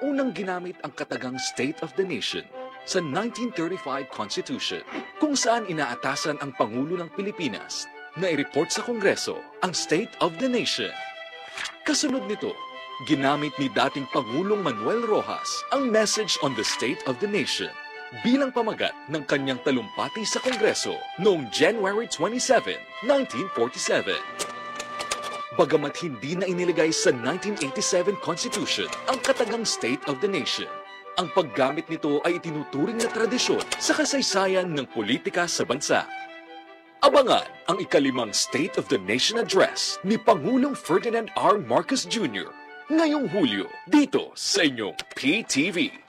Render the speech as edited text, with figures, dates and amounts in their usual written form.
unang ginamit ang katagang State of the Nation sa 1935 Constitution, kung saan inaatasan ang Pangulo ng Pilipinas na i-report sa Kongreso ang State of the Nation. Kasunod nito, ginamit ni dating Pangulong Manuel Rojas ang Message on the State of the Nation bilang pamagat ng kanyang talumpati sa Kongreso noong January 27, 1947. Bagamat hindi na inilagay sa 1987 Constitution ang katagang State of the Nation, ang paggamit nito ay itinuturing na tradisyon sa kasaysayan ng politika sa bansa. Abangan ang ikalimang State of the Nation Address ni Pangulong Ferdinand R. Marcos Jr. ngayong Hulyo dito sa inyong PTV.